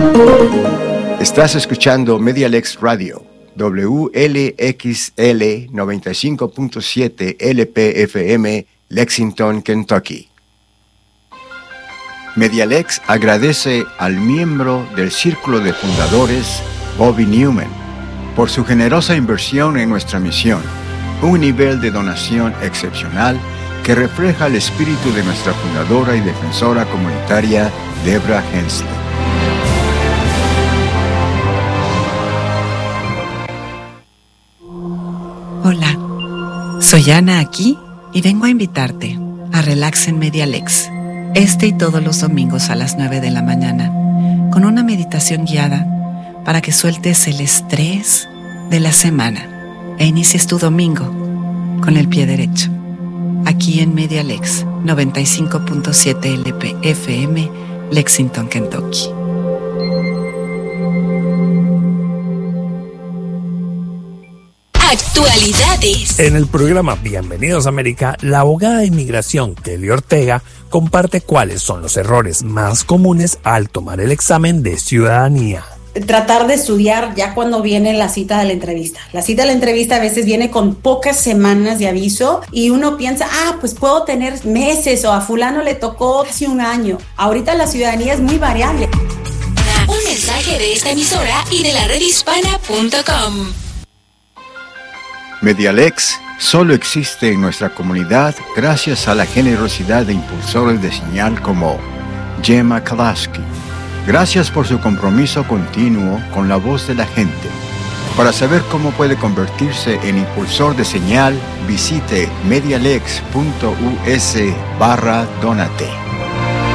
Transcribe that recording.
Estás escuchando Medialex Radio, WLXL 95.7 LPFM, Lexington, Kentucky. Medialex agradece al miembro del Círculo de Fundadores, Bobby Newman, por su generosa inversión en nuestra misión, un nivel de donación excepcional que refleja el espíritu de nuestra fundadora y defensora comunitaria, Debra Hensley. Hola, soy Ana aquí y vengo a invitarte a Relax en Medialex, este y todos los domingos a las 9 de la mañana, con una meditación guiada para que sueltes el estrés de la semana e inicies tu domingo con el pie derecho. Aquí en Medialex 95.7 LPFM, Lexington, Kentucky. Actualidades. En el programa Bienvenidos a América, la abogada de inmigración Kelly Ortega comparte cuáles son los errores más comunes al tomar el examen de ciudadanía. Tratar de estudiar ya cuando viene la cita de la entrevista. La cita de la entrevista a veces viene con pocas semanas de aviso y uno piensa, pues puedo tener meses, o a fulano le tocó casi un año. Ahorita la ciudadanía es muy variable. Un mensaje de esta emisora y de la redhispana.com. Medialex solo existe en nuestra comunidad gracias a la generosidad de impulsores de señal como Gemma Kalaski. Gracias por su compromiso continuo con la voz de la gente. Para saber cómo puede convertirse en impulsor de señal, visite medialex.us/donate.